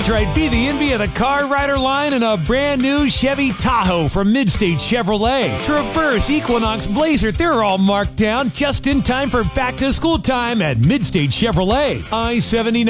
That's right. Be the envy of the Car Rider line in a brand new Chevy Tahoe from Midstate Chevrolet. Traverse, Equinox, Blazer, they're all marked down just in time for back-to-school time at Midstate Chevrolet. I-79